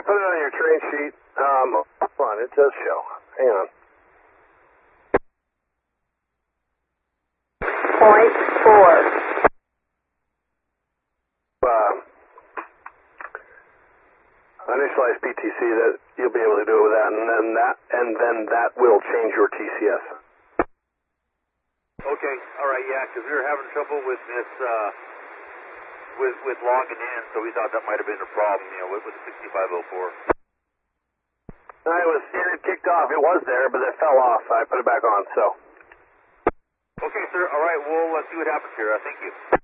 put it on your train sheet. Hold on, it does show. Hang on. Point 4. Initialize PTC, that you'll be able to do it with that, and then that will change your TCS. Okay, all right, yeah, because we were having trouble with this, with logging in, so we thought that might have been a problem, with the 6504. It kicked off. It was there, but it fell off. I put it back on, so. Okay, sir, all right, we'll see what happens here. Thank you.